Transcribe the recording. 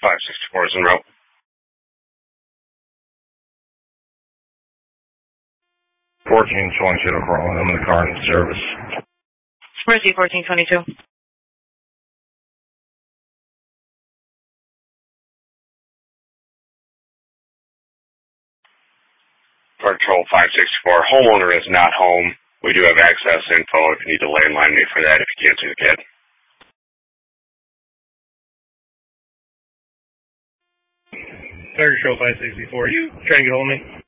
564 is en route. Just want you to call in. I'm in the car in service. Mercy 1422. Patrol 564. Homeowner is not home. We do have access info if you need to landline me for that if you can't see the kid. Target Control 564. You trying to get hold of me?